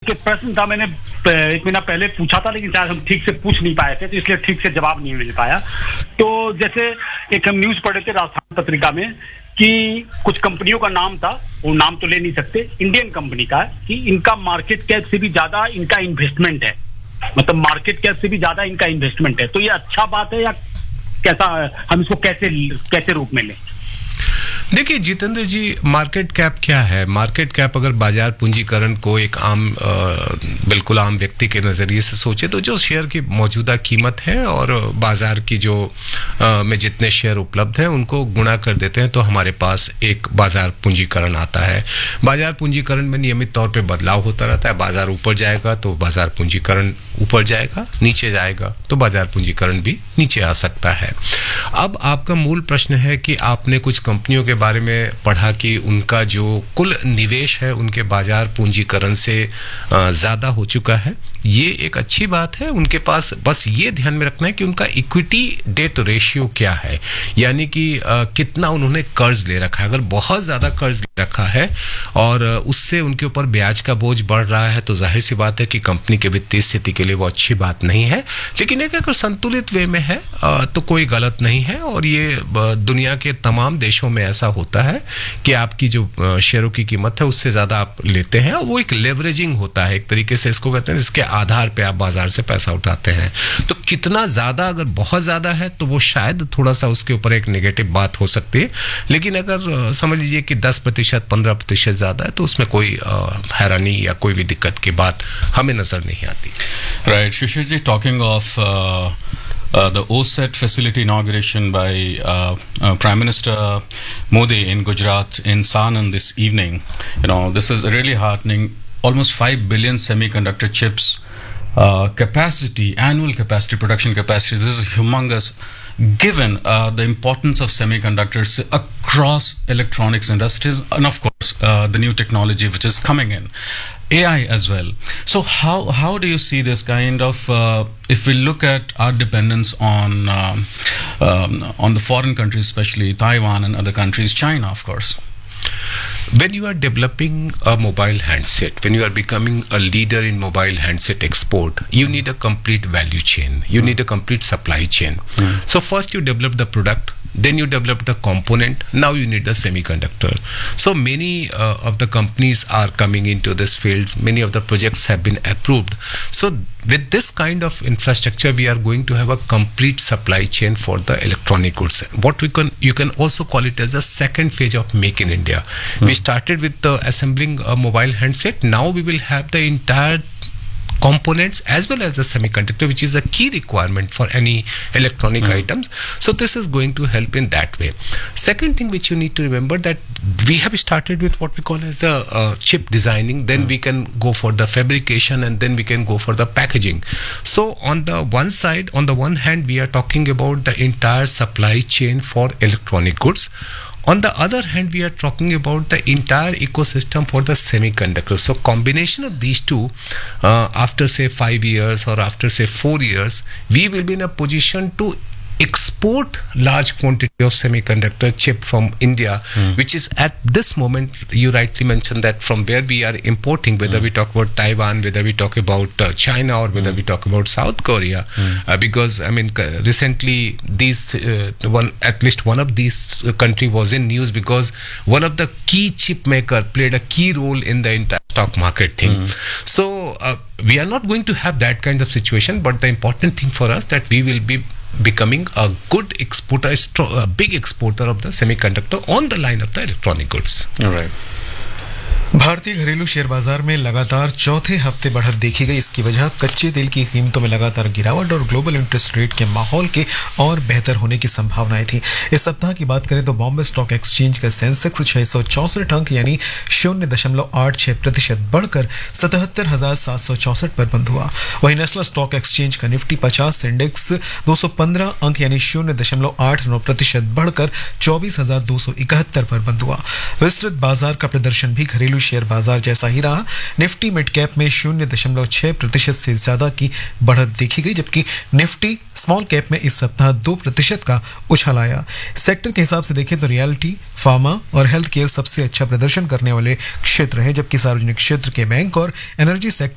एक प्रश्न था, मैंने एक महीना पहले पूछा था, लेकिन शायद हम ठीक से पूछ नहीं पाए थे, तो इसलिए ठीक से जवाब नहीं मिल पाया। तो जैसे एक हम न्यूज पढ़े थे राजस्थान पत्रिका में कि कुछ कंपनियों का नाम था, वो नाम तो ले नहीं सकते, इंडियन कंपनी का, कि इनका मार्केट कैप से भी ज्यादा इनका इन्वेस्टमेंट है, मतलब मार्केट कैप से भी ज्यादा इनका इन्वेस्टमेंट है। तो ये अच्छा बात है या कैसा, हम इसको कैसे रूप में लें? देखिए जितेंद्र जी, मार्केट कैप क्या है? मार्केट कैप अगर बाजार पूंजीकरण को एक बिल्कुल आम व्यक्ति के नजरिए से सोचे तो जो शेयर की मौजूदा कीमत है और बाजार की जो में जितने शेयर उपलब्ध हैं उनको गुणा कर देते हैं तो हमारे पास एक बाजार पूंजीकरण आता है। बाजार पूंजीकरण में नियमित तौर पे बदलाव होता रहता है। बाजार ऊपर जाएगा तो बाजार पूंजीकरण ऊपर जाएगा, नीचे जाएगा तो बाजार पूंजीकरण भी नीचे आ सकता है। अब आपका मूल प्रश्न है कि आपने कुछ कंपनियों के बारे में पढ़ा कि उनका जो कुल निवेश है उनके बाजार पूंजीकरण से ज्यादा हो चुका है। ये एक अच्छी बात है। उनके पास बस ये ध्यान में रखना है कि उनका इक्विटी डेट रेशियो क्या है, यानी कि कितना उन्होंने कर्ज ले रखा है। अगर बहुत ज्यादा कर्ज ले रखा है और उससे उनके ऊपर ब्याज का बोझ बढ़ रहा है तो जाहिर सी बात है कि कंपनी के वित्तीय स्थिति के लिए वो अच्छी बात नहीं है। लेकिन एक अगर संतुलित वे में है तो कोई गलत नहीं है। और ये दुनिया के तमाम देशों में ऐसा होता है कि आपकी जो शेयरों की कीमत है उससे ज्यादा आप लेते हैं। वो एक लेवरेजिंग होता है, एक तरीके से इसको कहते हैं, जिसके आधार पे आप बाजार से पैसा उठाते हैं। तो कितना ज्यादा, अगर बहुत ज्यादा है तो वो शायद थोड़ा सा उसके ऊपर एक नेगेटिव बात हो सकती है। लेकिन अगर समझ लीजिए कि 10%, 15% ज्यादा है तो उसमें कोई हैरानी या कोई भी दिक्कत की बात हमें नजर नहीं आती। Right, Shishir ji, talking of the OSET facility inauguration by Prime Minister Modi in Gujarat in Sanand this evening. This is really heartening. Almost 5 billion semiconductor chips capacity, annual capacity, production capacity. This is humongous, given the importance of semiconductors across electronics industries, and of course the new technology which is coming in. AI as well. So how do you see this kind of if we look at our dependence on the foreign countries, especially Taiwan and other countries, China, of course? When you are developing a mobile handset, when you are becoming a leader in mobile handset export, you need a complete value chain. You need a complete supply chain. So first you develop the product, then you develop the component, now you need the semiconductor. So many of the companies are coming into this field, many of the projects have been approved. So with this kind of infrastructure we are going to have a complete supply chain for the electronic goods. What you can also call it as the second phase of Make in India. We started with assembling a mobile handset, now we will have the entire components as well as the semiconductor, which is a key requirement for any electronic items. So this is going to help in that way. Second thing which you need to remember, that we have started with what we call as the chip designing, then we can go for the fabrication, and then we can go for the packaging. So on the one side, on the one hand, we are talking about the entire supply chain for electronic goods. On the other hand, we are talking about the entire ecosystem for the semiconductors. So combination of these two, after say 5 years or after say 4 years, we will be in a position to export large quantity of semiconductor chip from India, which is at this moment, you rightly mentioned that from where we are importing, whether we talk about Taiwan, whether we talk about China, or whether we talk about South Korea, because I mean recently these at least one of these country was in news because one of the key chip maker played a key role in the entire stock market thing. So we are not going to have that kind of situation, but the important thing for us that we will be becoming a good exporter, a big exporter of the semiconductor on the line of the electronic goods. All right. भारतीय घरेलू share बाजार में लगातार चौथे हफ्ते बढ़त देखी गई। इसकी वजह कच्चे तेल की कीमतों में लगातार गिरावट और ग्लोबल इंटरेस्ट रेट के माहौल के और बेहतर होने की संभावनाएं थी। इस सप्ताह की बात करें तो बॉम्बे स्टॉक एक्सचेंज का सेंसेक्स 664 अंक यानी 0.86% बढ़कर 77,764 पर बंद हुआ। वहीं नेशनल स्टॉक एक्सचेंज का निफ्टी 50 इंडेक्स 215 अंक यानी 0.89% बढ़कर 24,271 पर बंद हुआ। विस्तृत बाजार का प्रदर्शन भी घरेलू शेयर बाजार जैसा ही रहा। निफ्टी मिड कैप में 0.6% से ज्यादा की बढ़त देखी गई, जबकि निफ्टी स्मॉल कैप में इस सप्ताह 2% का उछाल आया। सेक्टर के हिसाब से देखें तो रियलिटी, फार्मा और हेल्थ केयर सबसे अच्छा प्रदर्शन करने वाले क्षेत्र हैं, जबकि सार्वजनिक क्षेत्र के बैंक और एनर्जी सेक्टर